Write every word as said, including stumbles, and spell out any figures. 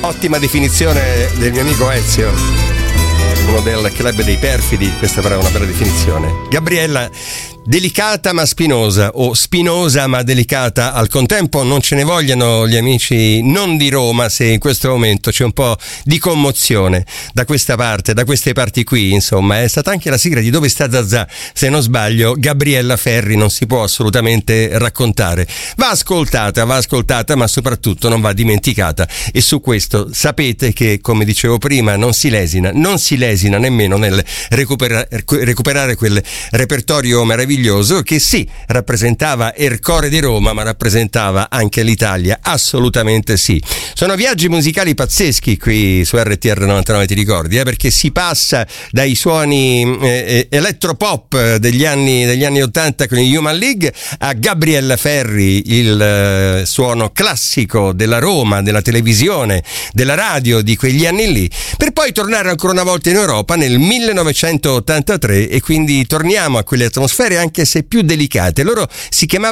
Ottima definizione del mio amico Ezio, uno del club dei perfidi. Questa però è una bella definizione. Gabriella, delicata ma spinosa, o spinosa ma delicata al contempo. Non ce ne vogliano gli amici non di Roma se in questo momento c'è un po' di commozione da questa parte, da queste parti qui. Insomma, è stata anche la sigla di Dove sta Zazà, se non sbaglio. Gabriella Ferri non si può assolutamente raccontare, va ascoltata, va ascoltata, ma soprattutto non va dimenticata. E su questo sapete che, come dicevo prima, non si lesina, non si lesina nemmeno nel recupera- recuperare quel repertorio meraviglioso che sì, rappresentava Ercore di Roma, ma rappresentava anche l'Italia, assolutamente sì. Sono viaggi musicali pazzeschi qui su R T R novantanove, ti ricordi, eh? Perché si passa dai suoni eh, elettropop degli anni degli anni ottanta con i Human League a Gabriella Ferri, il eh, suono classico della Roma, della televisione, della radio di quegli anni lì, per poi tornare ancora una volta in Europa nel millenovecentottantatré, e quindi torniamo a quelle atmosfere anche se più delicate. Loro si chiamavano